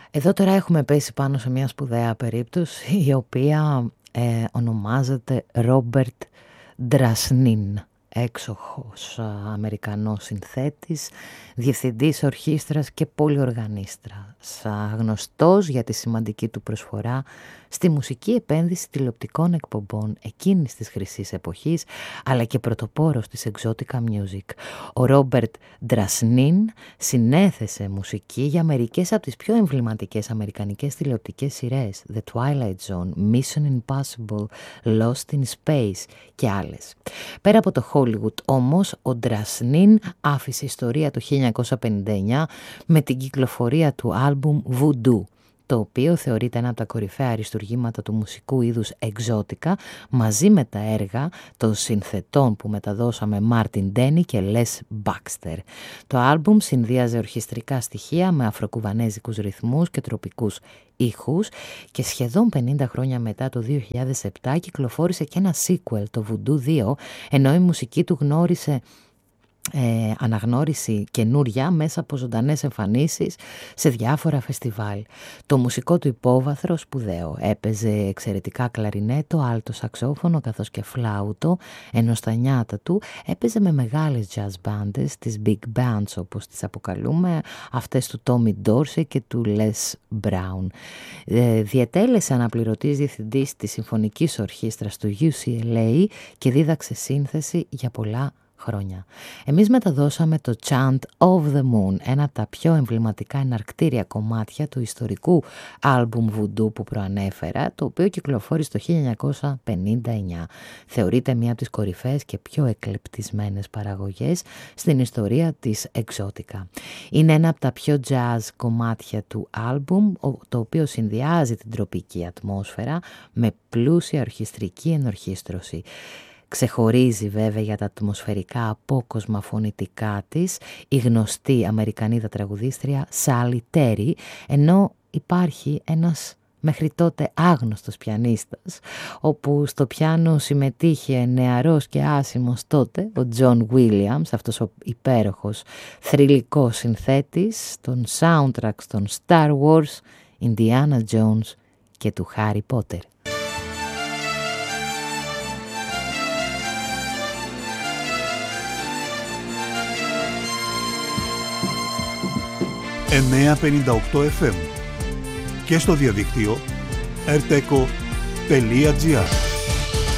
Εδώ τώρα έχουμε πέσει πάνω σε μια σπουδαία περίπτωση η οποία ονομάζεται Ρόμπερτ Ντρασνίν, έξοχος Αμερικανός συνθέτης, διευθυντής ορχήστρας και πολυοργανίστρας, γνωστός για τη σημαντική του προσφορά στη μουσική επένδυση τηλεοπτικών εκπομπών εκείνης της χρυσής εποχής, αλλά και πρωτοπόρος της Exotica Music. Ο Ρόμπερτ Ντρασνίν συνέθεσε μουσική για μερικές από τις πιο εμβληματικές αμερικανικές τηλεοπτικές σειρές, The Twilight Zone, Mission Impossible, Lost in Space και άλλες. Πέρα από το Hollywood όμως, ο Ντρασνίν άφησε ιστορία το 1959 με την κυκλοφορία του άλμπουμ Voodoo, το οποίο θεωρείται ένα από τα κορυφαία αριστουργήματα του μουσικού είδους Exotica, μαζί με τα έργα των συνθετών που μεταδώσαμε Μάρτιν Ντένι και Λες Μπάξτερ. Το άλμπουμ συνδύαζε ορχιστρικά στοιχεία με αφροκουβανέζικους ρυθμούς και τροπικούς ήχους και σχεδόν 50 χρόνια μετά, το 2007, κυκλοφόρησε και ένα sequel, το Voodoo 2, ενώ η μουσική του γνώρισε αναγνώριση καινούρια μέσα από ζωντανές εμφανίσεις σε διάφορα φεστιβάλ. Το μουσικό του υπόβαθρο σπουδαίο, έπαιζε εξαιρετικά κλαρινέτο, άλτο σαξόφωνο καθώς και φλάουτο, ενώ στα νιάτα του έπαιζε με μεγάλες jazz μπάντες, τις big bands όπως τις αποκαλούμε, αυτές του Tommy Dorsey και του Les Brown. Διετέλεσε αναπληρωτής διευθυντής της Συμφωνικής Ορχήστρας του UCLA και δίδαξε σύνθεση για πολλά χρόνια. Εμείς μεταδώσαμε το Chant of the Moon, ένα από τα πιο εμβληματικά εναρκτήρια κομμάτια του ιστορικού άλμπουμ Voodoo που προανέφερα, το οποίο κυκλοφόρησε το 1959. Θεωρείται μία από τις κορυφαίες και πιο εκλεπτισμένες παραγωγές στην ιστορία της Exotica. Είναι ένα από τα πιο jazz κομμάτια του άλμπουμ, το οποίο συνδυάζει την τροπική ατμόσφαιρα με πλούσια ορχιστρική ενορχήστρωση. Ξεχωρίζει βέβαια για τα ατμοσφαιρικά απόκοσμα φωνητικά της η γνωστή Αμερικανίδα τραγουδίστρια Σάλι Τέρι, ενώ υπάρχει ένας μέχρι τότε άγνωστος πιανίστας, όπου στο πιάνο συμμετείχε νεαρός και άσημος τότε ο Τζον Βίλιαμς, αυτός ο υπέροχος θρυλικός συνθέτης των soundtracks των Star Wars, Indiana Jones και του Harry Potter. «958 FM» και στο διαδίκτυο rteco.gr.